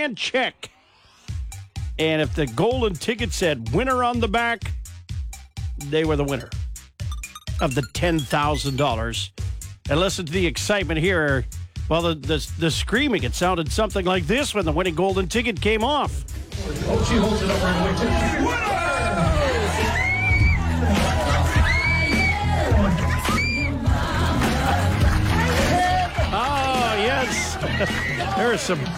hand check. And if the golden ticket said winner on the back, they were the winner of the $10,000. And listen to the excitement here. Well, the screaming, it sounded something like this when the winning golden ticket came off. Oh, she holds it up right away. Oh, yes. There are some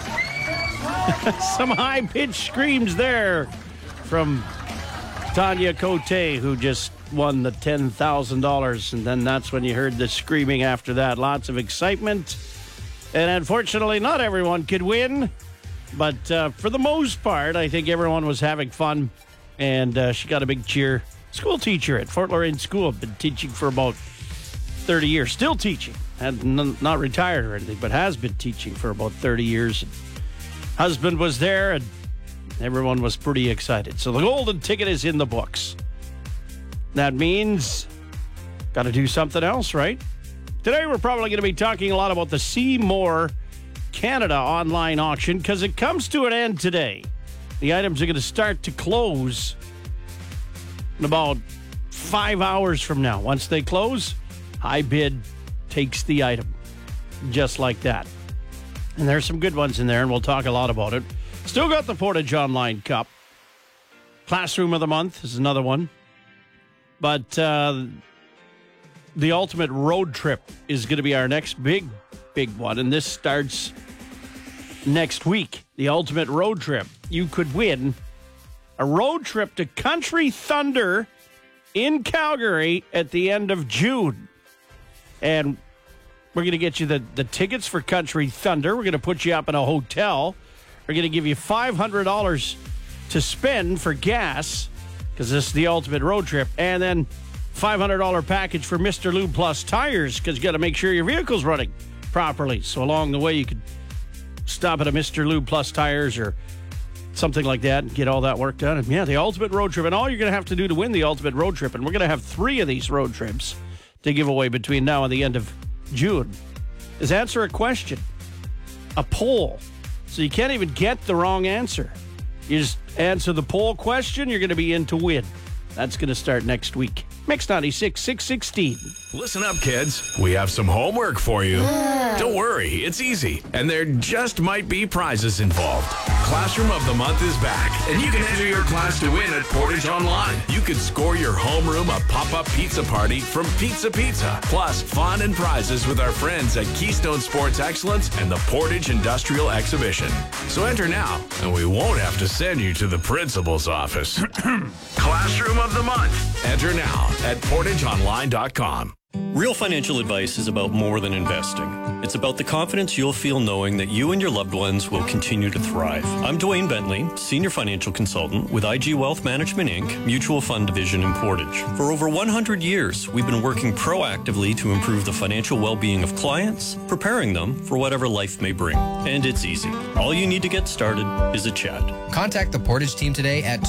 high-pitched screams there from Tanya Cote, who just won the $10,000. And then that's when you heard the screaming after that. Lots of excitement. And unfortunately, not everyone could win. But for the most part, I think everyone was having fun. And she got a big cheer. School teacher at Fort Loraine School. Been teaching for about 30 years. Still teaching. Not retired or anything, but has been teaching for about 30 years. Husband was there, and everyone was pretty excited. So the golden ticket is in the books. That means got to do something else, right? Today we're probably going to be talking a lot about the See More Canada online auction because it comes to an end today. The items are going to start to close in about 5 hours from now. Once they close, high bid takes the item. Just like that. And there's some good ones in there, and we'll talk a lot about it. Still got the Portage Online Cup. Classroom of the Month is another one. But the Ultimate Road Trip is going to be our next big one, and this starts next week. The Ultimate Road Trip. You could win a road trip to Country Thunder in Calgary at the end of June. And we're going to get you the tickets for Country Thunder. We're going to put you up in a hotel. We're going to give you $500 to spend for gas, because this is the ultimate road trip. And then $500 package for Mr. Lube Plus tires, because you got to make sure your vehicle's running properly. So along the way, you could stop at a Mr. Lube Plus tires or something like that and get all that work done. And yeah, the ultimate road trip. And all you're going to have to do to win the ultimate road trip, and we're going to have 3 of these road trips to give away between now and the end of June, is answer a question, a poll. So you can't even get the wrong answer. You just answer the poll question, you're going to be in to win. That's going to start next week. Mix 96, 616. Listen up, kids. We have some homework for you. Don't worry, it's easy. And there just might be prizes involved. Classroom of the Month is back, and you can enter your class to win at Portage Online. You could score your homeroom a pop-up pizza party from Pizza Pizza. Plus, fun and prizes with our friends at Keystone Sports Excellence and the Portage Industrial Exhibition. So enter now, and we won't have to send you to the principal's office. Classroom of the Month. Enter now at portageonline.com. Real financial advice is about more than investing. It's about the confidence you'll feel knowing that you and your loved ones will continue to thrive. I'm Dwayne Bentley, Senior Financial Consultant with IG Wealth Management, Inc., Mutual Fund Division in Portage. For over 100 years, we've been working proactively to improve the financial well-being of clients, preparing them for whatever life may bring. And it's easy. All you need to get started is a chat. Contact the Portage team today at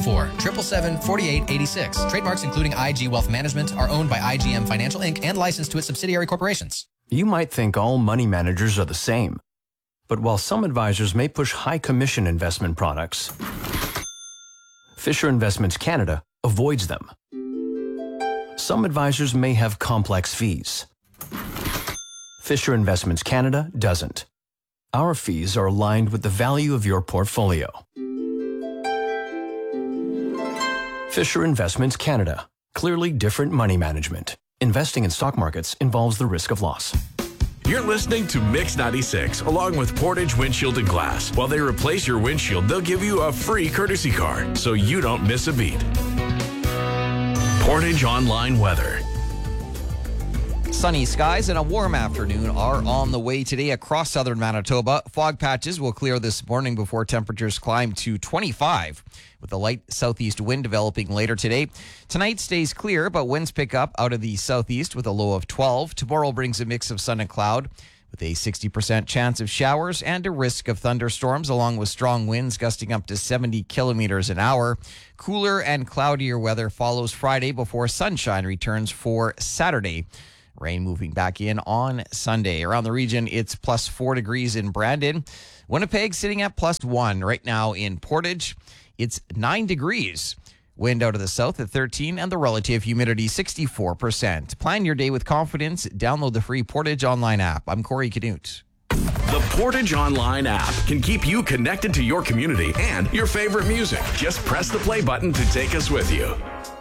204-777-4886. Trademarks including IG Wealth Management are owned by IGM Financial Inc. and licensed to its subsidiary corporations. You might think all money managers are the same. But while some advisors may push high commission investment products, Fisher Investments Canada avoids them. Some advisors may have complex fees. Fisher Investments Canada doesn't. Our fees are aligned with the value of your portfolio. Fisher Investments Canada. Clearly different money management. Investing in stock markets involves the risk of loss. You're listening to Mix 96, along with Portage Windshield and Glass. While they replace your windshield, they'll give you a free courtesy car, so you don't miss a beat. Portage Online Weather. Sunny skies and a warm afternoon are on the way today across southern Manitoba. Fog patches will clear this morning before temperatures climb to 25, with a light southeast wind developing later today. Tonight stays clear, but winds pick up out of the southeast with a low of 12. Tomorrow brings a mix of sun and cloud, with a 60% chance of showers and a risk of thunderstorms, along with strong winds gusting up to 70 kilometers an hour. Cooler and cloudier weather follows Friday before sunshine returns for Saturday. Rain moving back in on Sunday. Around the region, it's plus 4 degrees in Brandon. Winnipeg sitting at plus 1. Right now in Portage, it's 9 degrees. Wind out of the south at 13 and the relative humidity 64%. Plan your day with confidence. Download the free Portage Online app. I'm Corey Canute. The Portage Online app can keep you connected to your community and your favorite music. Just press the play button to take us with you.